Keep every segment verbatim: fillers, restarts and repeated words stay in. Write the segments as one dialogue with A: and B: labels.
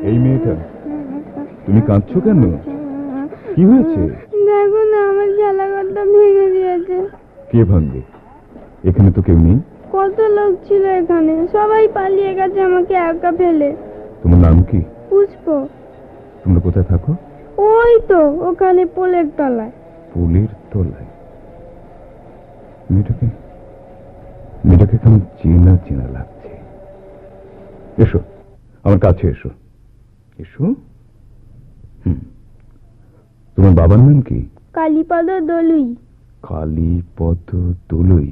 A: এই মেয়েটা, তুমি কাঁদছো কেন? কি হয়েছে?
B: দেখো না, আমার খেলাঘরটা ভেঙে দিয়েছে।
A: কে ভাঙবে? এখানে তো কেউ নেই।
B: কত লোক ছিল এখানে, সবাই পালিয়ে গেছে আমাকে একা ফেলে।
A: তোমার নাম কি?
B: পুষ্প।
A: তোমরা কোথায় থাকো?
B: ওই তো ওখানে পোলের তলায়।
A: পোলের তলায়? মেয়েটাকে মেয়েটাকে কেমন চেনা চেনা লাগছে। এসো, আমার কাছে এসো। এসো। হুম, তোমার বাবার নাম কি?
B: কালীপদ দলুই।
A: কালীপদ দলুই।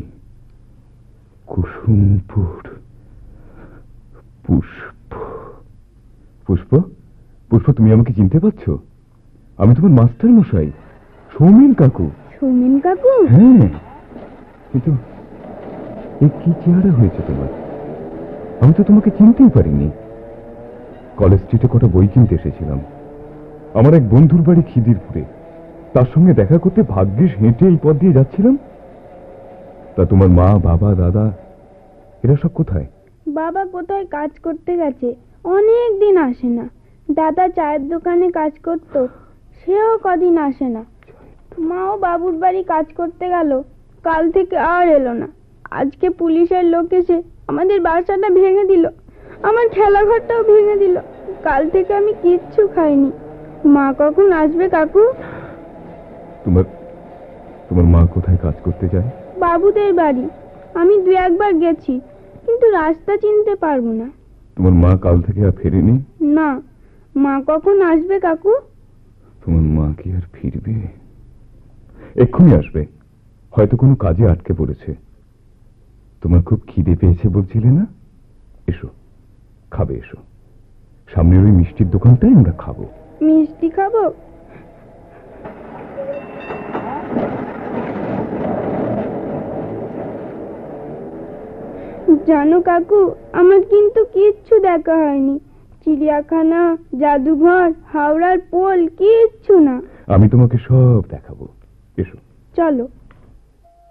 A: কুসুমপুর। পুষ্প। পুষ্প পুষ্প তুমি আমাকে চিনতে পারছো? আমি তোমার মাস্টার মশাই, সৌমিন কাকু।
B: সৌমিন কাকু?
A: হ্যাঁ, কিন্তু এই কি চেহারা হয়েছে তোমার? আমি তো তোমাকে চিনতেই পারিনি। কলেজ স্ট্রিটে কটা বই কিনতে এসেছিলাম। আমার এক বন্ধুর বাড়ি খিদিরপুরে, তার সঙ্গে দেখা করতে ভাগ্যিস হেঁটে এই পথ দিয়ে যাচ্ছিলাম। তা তোমার মা, বাবা, দাদা এরা সব কোথায়?
B: বাবা কোথায় কাজ করতে গেছে, অনেক দিন আসে না। দাদা চায়ের দোকানে কাজ করতো, সেও কদিন আসে না। মাও বাবুর বাড়ি কাজ করতে গেল, কাল থেকে আর এলো না। আজকে পুলিশের লোক এসে আমাদের বাসাটা ভেঙে দিল, আমার খেলাঘরটাও ভেঙে দিল। কাল থেকে আমি কিচ্ছু খাইনি। মা কখন আসবে কাকু?
A: তোমার তোমার মা কোথায় কাজ করতে যায়?
B: বাবুদের বাড়ি। আমি দু একবার গেছি, কিন্তু রাস্তা চিনতে পারবো না।
A: তোমার মা কাল থেকে আর ফেরেনি?
B: না। মা কখন আসবে কাকু?
A: তোমার মা কি আর ফিরবে? এক্ষুনি আসবে, হয়তো কোনো কাজে আটকে পড়েছে। তোমার খুব খিদে পেয়েছে বলছিলে না? এসো, খাবে এসো। সামনের ওই মিষ্টির দোকানটায় আমরা খাবো।
B: মিষ্টি খাবো? জানো কাকু, আমার কিন্তু কিচ্ছু দেখা হয়নি। চিড়িয়াখানা, জাদুঘর, হাওড়ার পোল, কিচ্ছু না।
A: আমি তোমাকে সব দেখাবো, এসো।
B: চলো।